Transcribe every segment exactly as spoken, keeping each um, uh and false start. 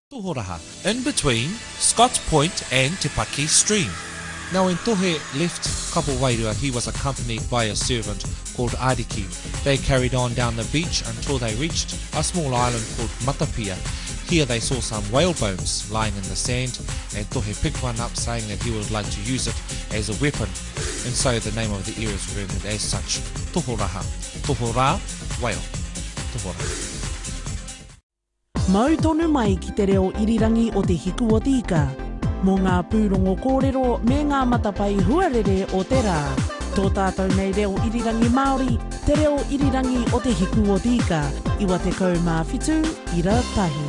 Tohoraha, in between Scotts Point and Te Paki Stream. Now when Tohe left Kapo Wairua, he was accompanied by a servant called Ariki. They carried on down the beach until they reached a small island called Matapia. Here they saw some whale bones lying in the sand, and Tohe picked one up saying that he would like to use it as a weapon. And so the name of the area is remembered as such, Tohoraha. Tohora, whale. Tohoraha. Mau tonu mai ki te reo irirangi o te hiku o tika. Mō ngā pūrongo kōrero me ngā matapai huarere o te rā. Tō tātou nei reo irirangi Māori, te reo irirangi o te hiku o tika. Iwa te kau mā whitu, ira tahi.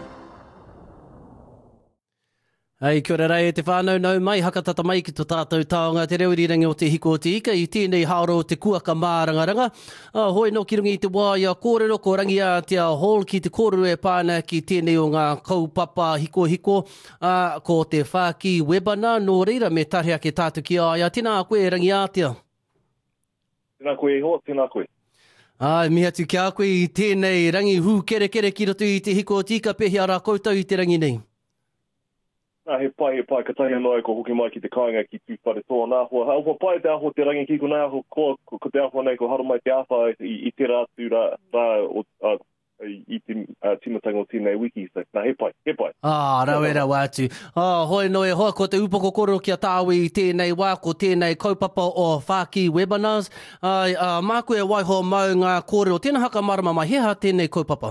Hei, kia ora rei, te whānau nau mai, hakatata mai ki tō tātou taonga, te reo irirangi o te hiko o te ika, i tēnei haoro te kuaka mārangaranga. Uh, hoi no ki rungi te wāia kōrero, ko rangi a te hall ki te kōrero e pāna ki tēnei o ngā kaupapa hiko hiko, uh, ko te whāki webana, nō reira me tarhea ke tātou ki aia. Tēnā koe rangi a tia. Tēnā koe ho, tēnā koe. Ai, miha tu kia koe i tēnei rangi hū kere kere ki roto i te hiko o tika, pehi ara koutou i te rangi nei. Nā, he pai, he pai, ka tahi anō e ko hoki mai ki te kāinga ki tūwhare tō. Nā, hoa, hau pai te aho te rangi ki ko nā, ho, ko, ko, ko te aho nei, ko haru mai te awha i, i te rātu rā, rā o, uh, i te uh, timatanga o tēnei wiki. So, nā, he pai, he pai. Ah, rau e rau atu. Ah, hoi no e hoa, ko te upoko koro kia tāwi i tēnei wā, ko tēnei kaupapa o Whāki Webinars. Ai, uh, mā koe waiho mau ngā kōrero, tēnā haka marama mai, heha tēnei kaupapa?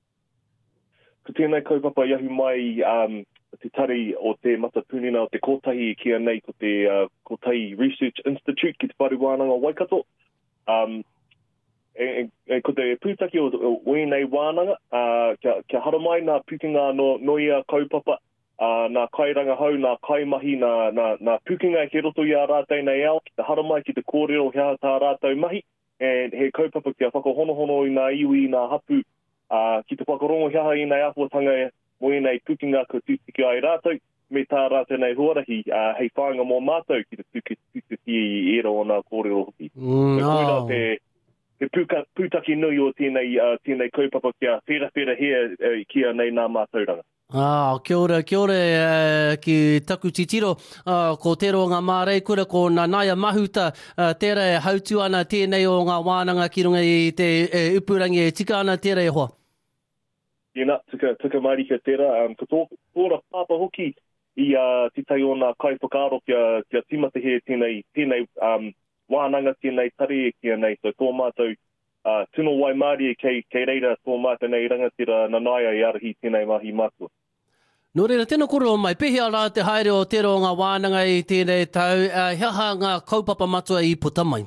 Ko tēnei kaupapa iahi mai, um, te tari o te matapunina o te kotahi kia nei ko te uh, Kotahi Research Institute ki te Paruwānanga Waikato. Um, e, e, ko te pūtaki o, o Wēnei Wānanga, uh, kia, kia hara mai nā pukinga no, no ia kaupapa, uh, nā kairanga hau, nā kaimahi, nā, nā, nā pukinga ke roto i a rātei nei au, ki te hara mai ki te kōrero hea tā rātau mahi, and he kaupapa kia whakahonohono i nā iwi, nā hapu, uh, ki te whakarongo hea i nā ahuatanga mo i nei pukinga ko tūtiki ai rātou, me tā rātou nei huarahi, uh, hei whāinga mō mātou ki te tūtiki i ero o nā kōrero hoki. Mm, so, oh. te, te puka, pūtaki nui o tēnei, uh, tēnei kaupapa kia whera whera hea uh, kia nei nā mātauranga. Ah, kia ora, kia ora uh, ki taku titiro, uh, ko te ronga mārei kura, ko nā naia mahuta, uh, tēra e hautu ana tēnei o ngā wānanga ki runga i te e, upurangi e tika ana tēra e hoa. Ina, tuka, tuka marika tērā, um, ko tō, tōra pāpa hoki i uh, te tai o nā kaipakaro kia, kia timata he tēnei, tēnei um, wānanga tēnei tari kia nei, so tō mātou uh, tuno wai Māori kei, kei reira tō mātou nei rangatira nanaia i arahi tēnei mahi mātua. Nō reira, tēnā koro mai, pehi ara te haere o te ro ngā wānanga i tēnei tau, uh, heha ngā kaupapa matua i puta mai?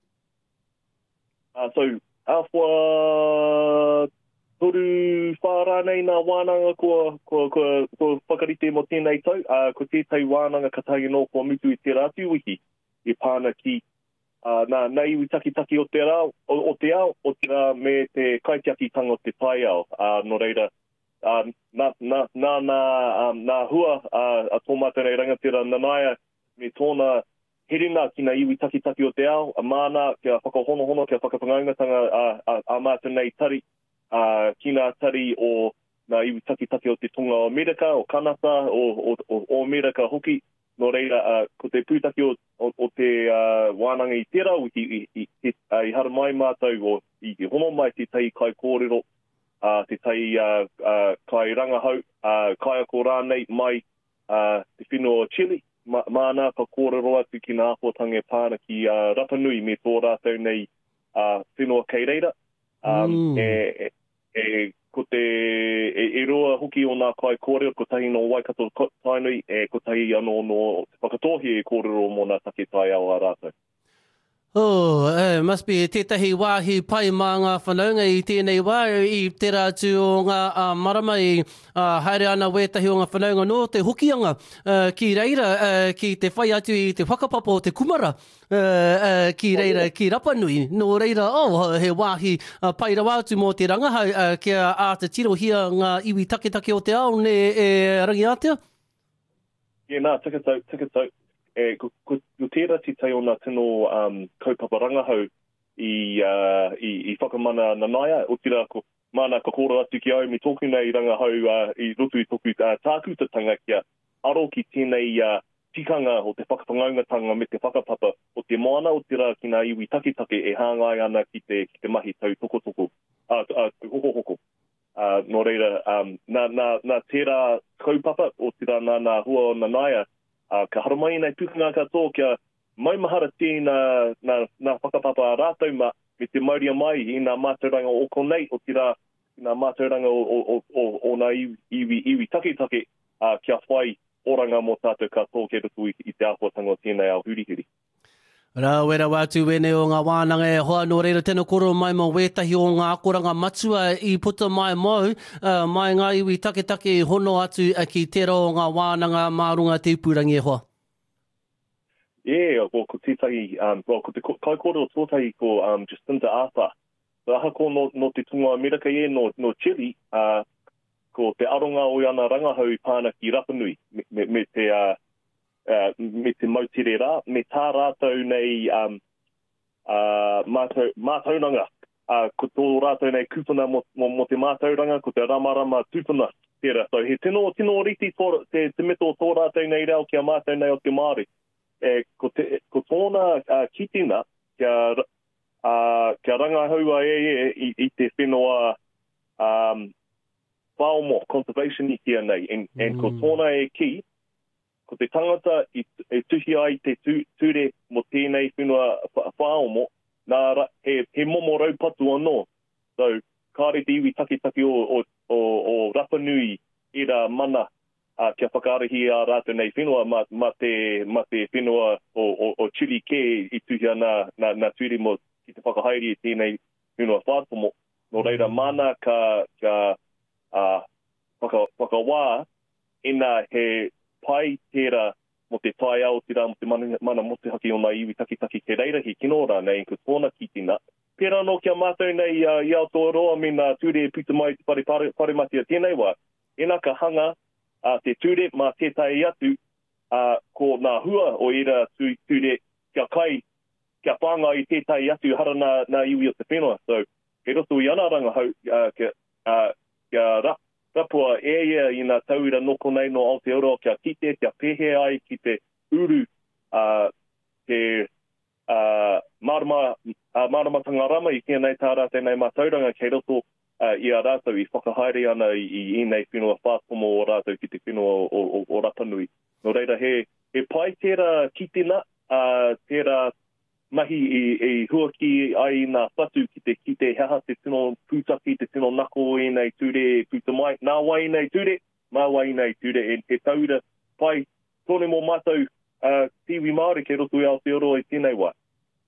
Uh, so, awha... Toru whāra nei nā wānanga ko, ko, ko, ko whakarite mo tēnei tau, uh, ko tētai wānanga katahi no ko mutu i te rātu wiki, e pāna ki uh, nā nei iwi taki taki o te rā, o, o te ao, o te rā me te kaitiakitanga o te tai ao, uh, no reira, uh, nā, nā, nā, nā, um, nā hua uh, a tō mātou nei rangatira nanaia me tōna herina ki nā iwi taki taki o te ao, a māna kia whakahonohono, kia whakapangaungatanga a, a, a mātou nei tari, Uh, ki nā tari o nā iwi taki taki o te tonga o Amerika, o Kanata, o, o, o, o Amerika hoki, no reira, uh, ko te pūtaki o, o, o te uh, wānanga i tērā, i, i, i, i, uh, i hara mai mātou, o i te hono mai te tai kai kōrero, uh, te tai uh, uh, kai rangahau, uh, kai ako rānei mai uh, te whenua o Chile, Ma, māna ka kōrero atu ki nā apotange pāna ki uh, Rapanui me tō rātou nei uh, whenua kei reira. Um, mm. e, e, e, ko te, e, e roa hoki o nā kai kōrero, ko tahi no Waikato tainui, e ko tahi anō no te whakatohi e kōrero mō nā take tai au a rātou. Oh, uh, must be tētahi wāhi pai mā ngā whanaunga i tēnei wā i te rātu o ngā uh, marama i uh, haere ana wētahi o ngā whanaunga no te hokianga uh, ki reira uh, ki te whai atu i te whakapapa o te kumara uh, uh, ki reira ki Rapanui. No reira, oh, he wāhi uh, pai rawa atu mō te rangahau uh, kia a te tiro hia ngā iwi take take o te ao ne e rangi atea? Yeah, nā, tikatau, tikatau. E, ko, ko, ko tērā te tai o nā tino um, kaupapa rangahau i, uh, i, i whakamana nanaia, o tira ko mana ka kora atu ki au mi tōku nei rangahau uh, i rotu i toku uh, tākutatanga kia aro ki tēnei uh, tikanga o te whakapangaungatanga me te whakapapa o te moana o te rā ki ngā iwi taketake e hāngai ana ki te, ki te mahi tau toko toko, uh, uh, hoko hoko. Uh, no reira, um, nā, nā, nā tērā kaupapa o te rā nā, nā hua o nā naia, uh, ka haramai nei pukunga katoa kia maumahara tēnā nā, nā whakapapa rātau ma me te mauria mai i nā mātauranga o konei o te rā, i nā mātauranga o, o, o, o, o nā iwi, iwi, iwi taketake uh, kia whai oranga mō tātou katoa ke rutu i, i te āhuatanga o tēnei au hurihuri. Rā wera wātu wene o ngā wānanga e hoa no reira tēnā koro mai mo wētahi o ngā akoranga matua i puta mai mau, uh, mai ngā iwi taketake hono atu uh, ki tērā o ngā wānanga mārunga te upurangi e hoa. Yeah, well, ko tētahi, um, well, ko te kai kore o tōtahi ko um, Jacinta Ardern. So, aha ko no, no te tunga Amerika e no, no Chile, uh, ko te aronga o ana rangahau pāna ki Rapanui, me, me, me te... Uh, Uh, me te mautere rā, me tā rātou nei um, uh, mātau, mātauranga. Uh, ko tō rātou nei kūpuna mo, mo, mo te mātauranga, ko te ramarama tūpuna tērā. So he tino, tino riti tō, te, te meto tō rātou nei rau kia mātou nei o te Māori. E, ko, te, ko tōna uh, kitina kia, uh, kia rangahaua e e i, i te whenua um, whaomo, conservation i kia nei. En, mm. en ko tōna e ki, ko te tangata i, i tuhi ai te tū, ture mo tēnei whenua whaomo, nā ra, he, he momo raupatu anō. So, kāre te iwi taketake o, o, o, o Rapanui i rā mana uh, kia whakarehi a rātou nei whenua, ma, ma, te, ma te whenua o, o, o Chile ke i tuhi ana nā, nā ture mo ki te whakahaere i tēnei whenua whātomo. No reira, mana ka, ka uh, whaka, whakawā ina he pai tērā mo te tai ao tērā mo te mana, mana mo te haki o nā iwi takitaki ke reira hi kino rā nei ko tōna ki tina. Pērā no kia mātou nei uh, i Aotearoa me nā ture puta mai te pare, pare, pare matia tēnei wā. E nā ka hanga uh, te ture mā tētai atu uh, ko nā hua o era tu, ture kia kai, kia pānga i tētai atu hara nā, nā iwi o te whenua. So, he roto i ana ranga hau uh, kia, uh, kia rap. Rapua e ia i nā tauira noko nei no Aotearoa kia kite, kia pehe ai ki te uru uh, te uh, marama, uh, maramatanga rama i kia nei tā rātou nei mā tauranga kei roto uh, i a rātou i whakahaere ana i, i nei whenua whātomo o rātou ki te whenua o, o, o Rapanui. No reira, he, he pai tērā kitina, uh, tērā mahi i, i huaki ai nā whatu ki te ki te haha te tino pūtaki, te tino nako i nei ture puta mai. Nā wai nei ture, mā wai nei ture. E, e taura pai tōne mō mātou uh, tiwi Māori ke roto i Aotearoa i tēnei wā.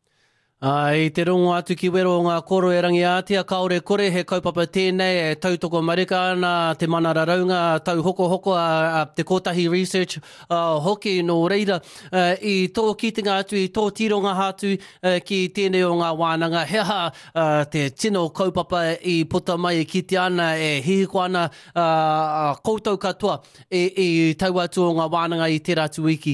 Ai, te rongo atu ki wero o ngā koro e rangi ātia, kaore kore he kaupapa tēnei e tautoko marika ana te mana raraunga tau hoko hoko a, a te kotahi research uh, hoki no reira uh, i tō kitinga atu, i tō tironga hatu uh, ki tēnei o ngā wānanga. Heha uh, te tino kaupapa i puta mai i kiti ana e hihiko ana uh, koutou katoa i, i tau atu o ngā wānanga i tērā atu wiki.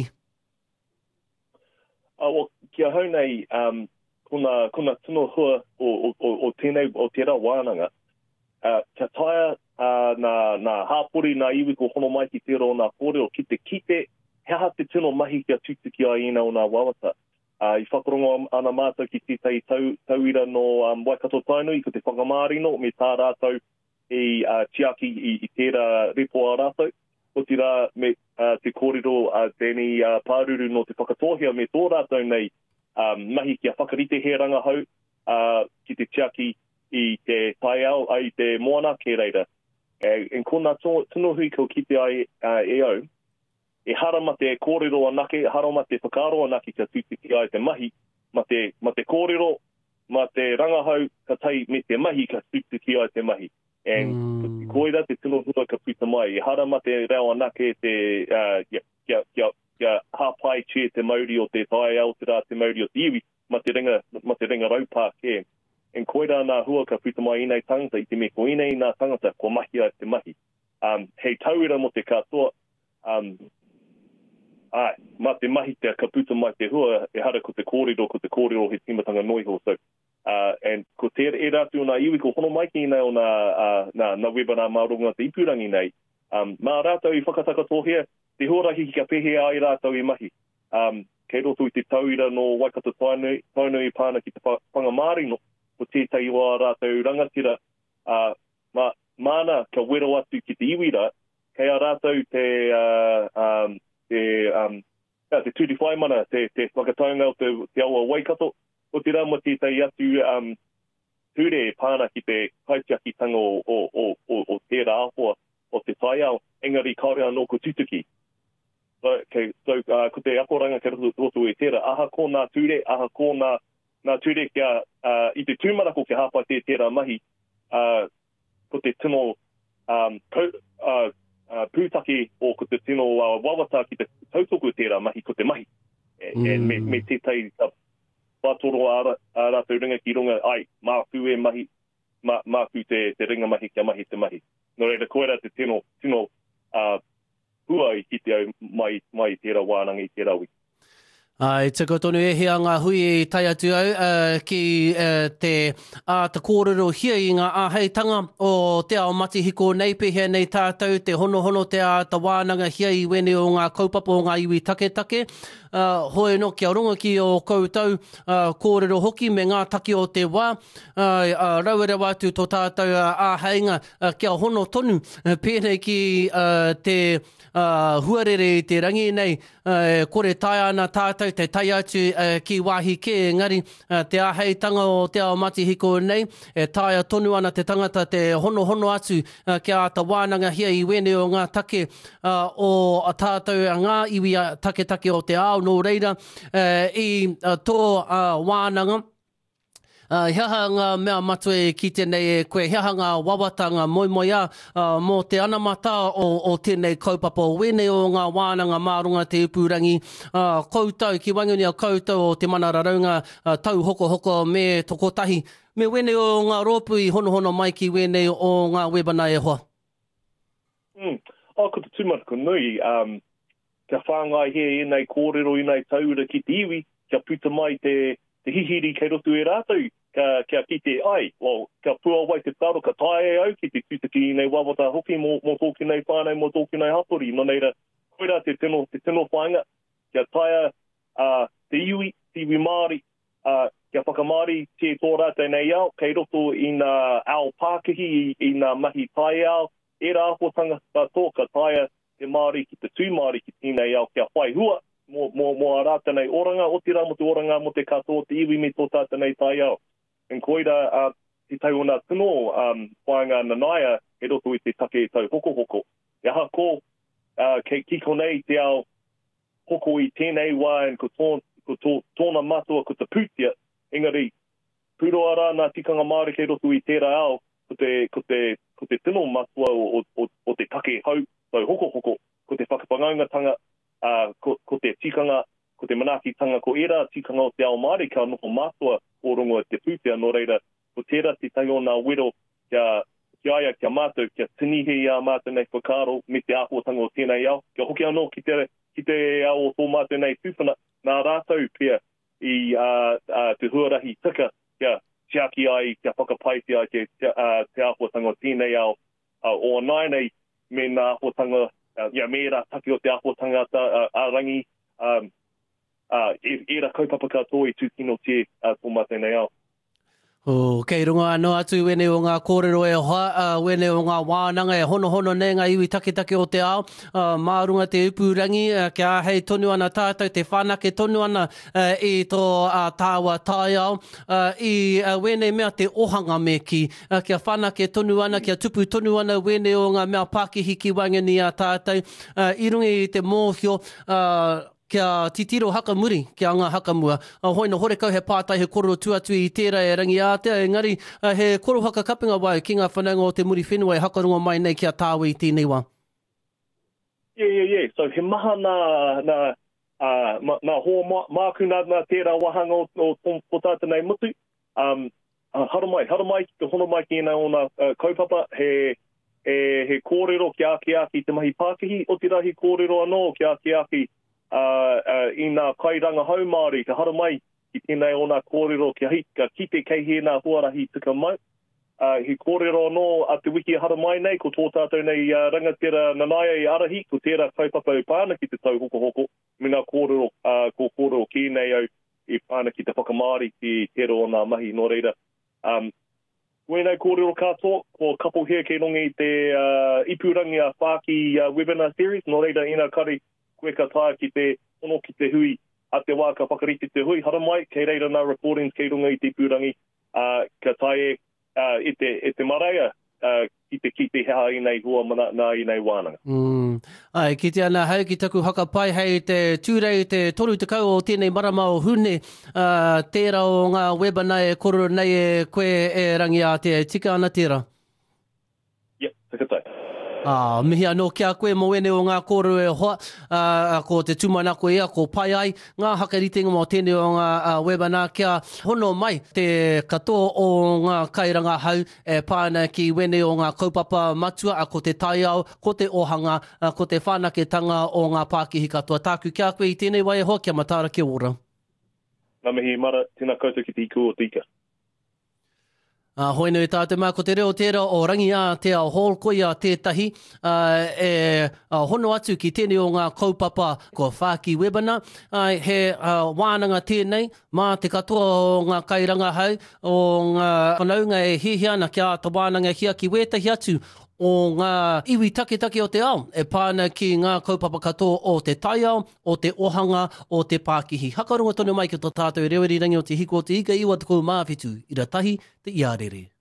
Uh, well, kia hau nei, um, Kuna, kuna tino hua o, o, o tēnei, o tērā wānanga. Uh, kia taia uh, nā, nā hāpori, nā iwi ko hono mai ki tērā o nā kore o ki te kite, heha te tino mahi kia tutuki a ina o nā wawata. Uh, I whakarongo ana mātou ki tētai tau, tauira no um, Waikato Tainui, ko te whakamārino, me tā rātou i uh, tiaki i, i tērā repo a rātou. Ko tira me uh, te kōrero uh, tēnei uh, pāruru no te whakatohia me tō rātou nei, Um, mahi kia whakarite he rangahau uh, ki te tiaki i te tai au ai te moana ke reira. E, en ko nā tino hui ko ki te ai uh, e au, e harama te kōrero anake, harama te whakaro anake kia tūtiki ai te mahi, ma te, ma te kōrero, ma te rangahau ka tai me te mahi ka tūtiki ai te mahi. En mm. koira te tino hua ka puta mai, e harama te reo anake te uh, kia, kia, kia kia hāpai che te mauri o te tai au te rā te mauri o te iwi, ma te ringa, ma te ringa raupā ke. En koira nā hua ka puta mai i nei tangata, i te me ko i nei nā tangata, ko mahi a te mahi. Um, hei tauira mo te katoa, um, ai, ma te mahi te ka puta mai te hua, e hara ko te kōrero, ko te kōrero he timatanga noiho. So, Uh, and ko te e rātu nā iwi ko hono mai ki nei o nā, uh, nā, nā webana maurunga te ipurangi nei. Um, mā rātou i whakatakatohia, te horahi ki ka pehea ai rātou i mahi. Um, kei roto i te tauira no Waikato Tainui, Tainui pāna ki te whangamāri no, ko tētai wā rātou rangatira, uh, mā, māna ka wero atu ki te iwira, kei a rātou te, uh, um, te, um, te tūri whaimana, te, te whakataunga o te, te aua Waikato, o te rama tētai atu um, ture pāna ki te kaitiakitanga o, o, o, o, o tērā āhua o te taiao, engari kaore anō ko tutuki. So, okay, so uh, ko te akoranga ke roto, roto e tērā, aha ko nā ture, aha ko nā, nā ture kia, uh, i te tūmarako ke hapa te tērā mahi, uh, ko te tino um, ko, uh, uh, pūtake o ko te tino uh, wawata ki te tautoko tērā mahi ko te mahi. Mm. E, me, me tētai uh, wātoro ara, ara te ringa ki runga, ai, māku e mahi, mā, māku te, te ringa mahi kia mahi te mahi. No reira, koera te tino, tino uh, hua i ki te au mai, mai tērā wānanga i tērā wi. Ai, tako tonu e hea ngā hui e tai atu au uh, ki uh, te uh, te kōrero hia i ngā āheitanga o te ao mati hiko nei pehea nei tātou, te hono hono te a ta wānanga hia i wene o ngā kaupapa o ngā iwi take take. Uh, hoi no kia ronga ki o koutou uh, kōrero hoki me ngā taki o te wā. Uh, uh, rauere wātu tō tātou uh, āheinga uh, kia hono tonu uh, pēnei ki uh, te uh, huarere i te rangi nei. Uh, kore tai ana tātou te tai atu uh, ki wāhi ke engari uh, te āheitanga o te ao mati hiko nei. E tai tonu ana te tangata te hono hono atu uh, kia ta wānanga hia i wene o ngā take uh, o tātou ngā iwi take take o te ao. No reira, uh, i uh, tō uh, wānanga, uh, hiaha ngā mea matue ki tēnei e koe, hiaha ngā wawatanga moi moi a, uh, mō te anamata o, o tēnei kaupapa o wene o ngā wānanga mārunga te upurangi, uh, koutou, ki wangunia koutou o te mana raraunga, uh, tau hoko hoko me tokotahi, me wene o ngā rōpui hono hono mai ki wene o ngā webana e hoa. Mm. O, ko te tūmarako nui, um, kia whāngai he e nei kōrero i nei taura ki te iwi, kia puta mai te, te hihiri kei roto e rātou, kia, kia ki te ai, well, kia pua wai te taro, ka tae au ki te tūtaki i nei wawata hoki, mō, mō tōki nei whānei, mō tōki nei hapori, no neira, koera te tino, te tino whainga, kia taia uh, te iwi, te iwi Māori, uh, kia whakamāori te tō rātou nei au, kei roto i nā ao Pākihi, i, i nā mahi tai au, e rā hotanga tā tō, ka taia te Māori ki te tū Māori ki tēnei au kia whai hua, mō, mō, mō a rāta nei oranga, o te rā mo te oranga, mo te katoa, te iwi me tō tāta nei tai au. En koira, uh, te tau ona tino, um, whainga nanaia, he roto i te take e tau hoko hoko. E aha ko, uh, ke kiko nei te ao hoko i tēnei wā, en ko, tō, ko tō, tōna matua ko te pūtia, engari, pūroa rā nā tikanga Māori ke roto i tērā ao, ko te, ko te, ko te tino matua o, o, o te take hau, tau hoko hoko, ko te whakapangaungatanga, uh, ko, ko te tikanga, ko te manakitanga, ko era tikanga o te ao Māori, ka noho mātua o rongo te pūtea, no reira, ko tērā te tai o nā wero, kia, kia aia, kia mātou, kia tinihe i a mātou nei whakaro, me te āhuatanga o tēnei au, kia hoki anō ki te, ki te ao o tō mātou nei tūwhana, nā rātou pia i uh, uh, te huarahi tika, kia tiaki ai, kia whakapaiti ai, te, uh, te āhuatanga o tēnei au, uh, o nai nei, me nā āhuatanga, uh, ia me era taki o te āhuatanga ta, uh, ārangi, um, uh, e, era kaupapa katoa i tūkino te uh, tō mātou nei au. O, kei runga anō atu wene o ngā kōrero e hoa, uh, wene o ngā wānanga e hono hono nei ngā iwi take take o te ao, uh, mārunga te upurangi, uh, kia hei tonu ana tātou, te whanake tonu ana uh, i tō uh, tāua tai ao, uh, i uh, wene mea te ohanga me ki, uh, kia whanake tonu ana, kia tupu tonu ana wene o ngā mea Pākihi ki wangani a tātou, uh, i rungi i te mōhio, uh, kia titiro hakamuri, kia ngā hakamua. Uh, hoi no hore kau he pātai he koro tuatu i tērā e rangi ātea, engari uh, he koro haka kapinga wai ki ngā whanaunga o te muri whenua e hakaronga mai nei kia tāwi i tēnei wā. Yeah, yeah, yeah. So he maha nā, nā, uh, nā hoa māku nā, nā tērā wahanga o, o, o tāta nei mutu. Um, uh, haramai, haramai ki te hono mai ki nā o nā uh, kaupapa, he, he, he kōrero ki āki āki te mahi Pākihi, o te rahi kōrero anō ki āki āki Uh, uh, i nā kairanga hau Māori, ka hara mai ki tēnei o nā kōrero ki hi, ka kite kei he nā huarahi tika mai. Uh, he kōrero no a te wiki hara mai nei, ko tō tātou nei uh, rangatira nanaia i arahi, ko tērā kaupapa i pāna ki te tau hoko hoko, me nā kōrero, uh, ko kōrero ki nei au i pāna ki te whakamāri ki tero o nā mahi no reira. Um, Koe nei kōrero katoa, ko kapo hea kei rongi te uh, ipurangi a Whāki uh, webinar series, no reira ina kari koe ka tā ki te ono ki te hui, a te wā ka whakarite te hui, hara mai, kei reira nā recordings kei runga i te ipurangi, uh, ka tae uh, e, te, e te maraia, uh, ki te ki te hea i nei hua mana nā i nei wānanga. Mm. Ai, ki te ana hau ki taku hakapai hei te tūrei te toru te kau o tēnei marama o hune, uh, tērā o ngā webinar e kororo nei e koe e rangi a te tika ana tērā. Yep, takatai. Ah, mihi anō kia koe mo ene o ngā kōrero e hoa, uh, ko te tūmanako ea, ko pai ai, ngā hakaritenga mo tēnei o ngā uh, webinar kia hono mai te katoa o ngā kairanga hau e pāna ki wene o ngā kaupapa matua, a ko te taiao, ko te ohanga, uh, ko te whanaketanga o ngā Pākihi katoa. Tāku kia koe i tēnei wai e hoa, kia matara kia ora. Ngā mihi mara, tēnā koutou ki te iku o tika. Uh, hoi nui tātou mā, ko te reo tērā o rangi a te ao hall koi a tētahi uh, e uh, hono atu ki tēnei o ngā kaupapa ko Whāki webinar. Uh, he uh, wānanga tēnei, mā te katoa o ngā kairanga hau, o ngā whanaunga e hihiana ki a ta wānanga hia ki wētahi atu o ngā iwi take take o te ao, e pāna ki ngā kaupapa katoa o te taiao, o te ohanga, o te Pākihi. Hakaronga tonu mai ki tō tātou reo iri rangi o te hiko o te ika iwa te kou māwhitu, i ratahi te iarere.